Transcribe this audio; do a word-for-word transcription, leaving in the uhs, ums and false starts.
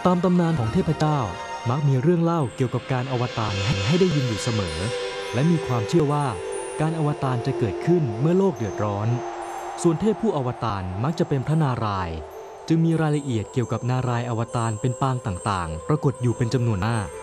ตามตำนานของเทพเจ้ามักมีเรื่องเล่าเกี่ยวกับการอวตารให้ได้ยินอยู่เสมอและมีความเชื่อว่าการอวตารจะเกิดขึ้นเมื่อโลกเดือดร้อนส่วนเทพผู้อวตารมักจะเป็นพระนารายณ์จึงมีรายละเอียดเกี่ยวกับนารายณ์อวตารเป็นปางต่างๆปรากฏอยู่เป็นจำนวนมาก